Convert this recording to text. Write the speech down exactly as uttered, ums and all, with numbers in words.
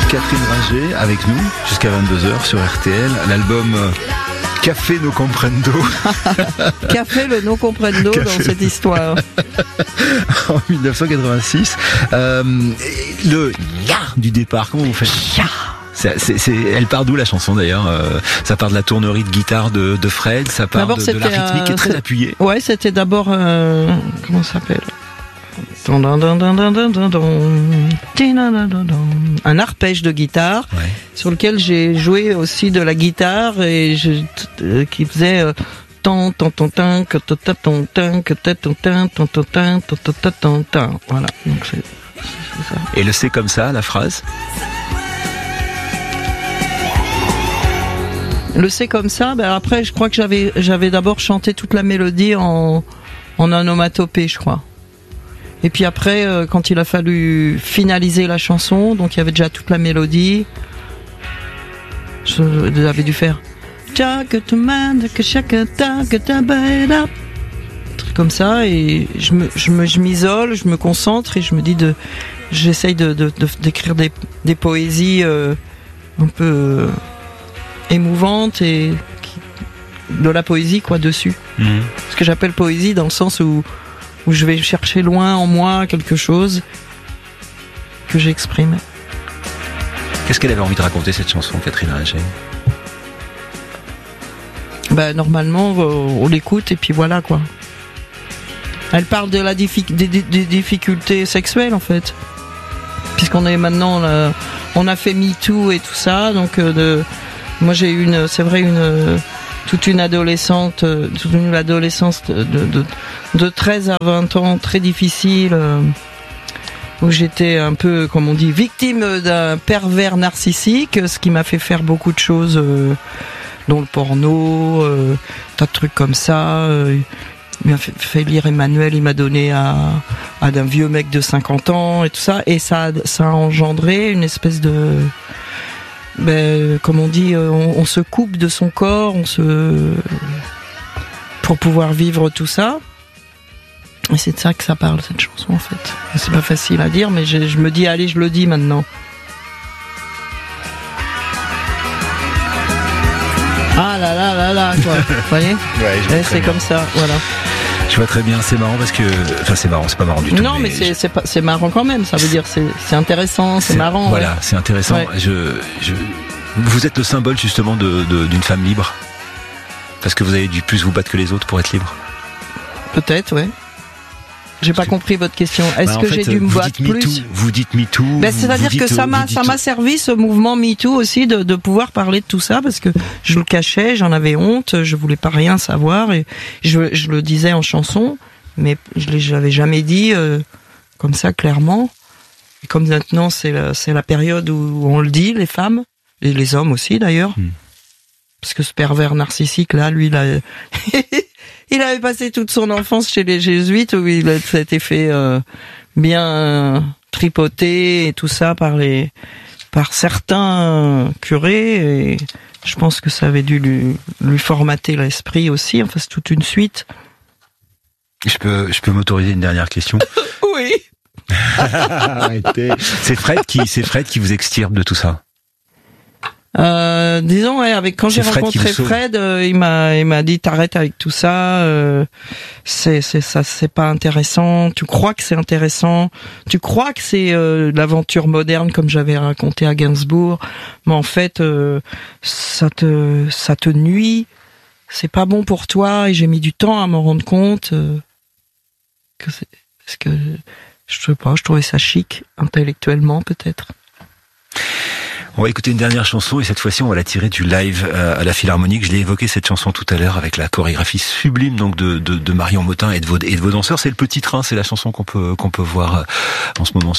Catherine Ringer avec nous jusqu'à vingt-deux heures sur R T L. L'album euh, Café No Comprendo. Café le No Comprendo Café. Dans cette histoire. En dix-neuf cent quatre-vingt-six. Euh, le ya du départ, comment vous faites? Ya. C'est, c'est, c'est, elle part d'où la chanson d'ailleurs? euh, Ça part de la tournerie de guitare de, de Fred, ça part de, de la rythmique qui est très appuyée. Ouais, c'était d'abord euh, comment ça s'appelle? Un arpège de guitare, ouais, sur lequel j'ai joué aussi de la guitare et je, euh, qui faisait euh, tant tant tant tant que tant tant tant que tant tant tant tant tant tant tant. Voilà. Donc c'est, c'est ça. Et le c'est comme ça, la phrase. Le c'est comme ça. Ben après, je crois que j'avais j'avais d'abord chanté toute la mélodie en en onomatopée, je crois. Et puis après, euh, quand il a fallu finaliser la chanson, donc il y avait déjà toute la mélodie, j'avais dû faire comme ça, et je me, je me, je m'isole, je me concentre et je me dis de, j'essaye de, de, de d'écrire des, des poésies euh, un peu euh, émouvantes et qui, de la poésie quoi dessus. Mmh. Ce que j'appelle poésie dans le sens où où je vais chercher loin en moi quelque chose que j'exprime. Qu'est-ce qu'elle avait envie de raconter, cette chanson, Catherine Ringer? Bah, normalement, on l'écoute et puis voilà, quoi. Elle parle de la diffi- des, des, des difficultés sexuelles, en fait. Puisqu'on est maintenant, là, on a fait MeToo et tout ça, donc euh, de, moi j'ai eu une, c'est vrai, une... toute une adolescente, toute une adolescence de, de, de treize à vingt ans, très difficile, euh, où j'étais un peu, comme on dit, victime d'un pervers narcissique, ce qui m'a fait faire beaucoup de choses, euh, dont le porno, euh, tas de trucs comme ça. Euh, il m'a fait, fait lire Emmanuel, il m'a donné à, à d'un vieux mec de cinquante ans et tout ça, et ça, ça a engendré une espèce de... Ben, comme on dit, on, on se coupe de son corps, on se pour pouvoir vivre tout ça. Et c'est de ça que ça parle, cette chanson, en fait. Et c'est pas facile à dire, mais je, je me dis, allez, je le dis maintenant. Ah là là là là, quoi. Vous voyez? Ouais, je vois et c'est bien. Comme ça, voilà. Je vois très bien, c'est marrant parce que... Enfin, c'est marrant, c'est pas marrant du tout. Non, mais, mais c'est, c'est, pas, c'est marrant quand même, ça veut dire, c'est, c'est intéressant, c'est, c'est marrant. Voilà, ouais. C'est intéressant. Ouais. Je, je, vous êtes le symbole, justement, de, de, d'une femme libre. Parce que vous avez dû plus vous battre que les autres pour être libre. Peut-être, ouais. J'ai pas compris votre question. Est-ce bah, que fait, j'ai dû me battre plus? MeToo, vous dites MeToo. Ben, c'est-à-dire vous que dites, ça m'a, ça m'a servi, ce mouvement MeToo aussi, de, de pouvoir parler de tout ça, parce que je le cachais, j'en avais honte, je voulais pas rien savoir, et je, je le disais en chanson, mais je l'avais jamais dit euh, comme ça clairement. Et comme maintenant c'est la, c'est la période où on le dit, les femmes, et les hommes aussi d'ailleurs, hmm. parce que ce pervers narcissique là, lui, il a il avait passé toute son enfance chez les jésuites où il s'était fait euh, bien tripoter et tout ça par les par certains curés, et je pense que ça avait dû lui, lui formater l'esprit aussi. Enfin, c'est toute une suite. Je peux, je peux m'autoriser une dernière question? Oui. Arrêtez. C'est Fred qui, c'est Fred qui vous extirpe de tout ça. Euh, disons, ouais, avec quand c'est j'ai Fred rencontré Fred, euh, il m'a, il m'a dit t'arrêtes avec tout ça. Euh, c'est, c'est ça, c'est pas intéressant. Tu crois que c'est intéressant. Tu crois que c'est euh, l'aventure moderne comme j'avais raconté à Gainsbourg, mais en fait, euh, ça te, ça te nuit. C'est pas bon pour toi. Et j'ai mis du temps à m'en rendre compte. Euh, que c'est, parce que je sais pas, je trouvais ça chic intellectuellement peut-être. On va écouter une dernière chanson et cette fois-ci on va la tirer du live à la Philharmonique. Je l'ai évoqué cette chanson tout à l'heure avec la chorégraphie sublime donc de, de, de Marion Motin et de vos, et de vos danseurs. C'est le Petit Train, c'est la chanson qu'on peut, qu'on peut voir en ce moment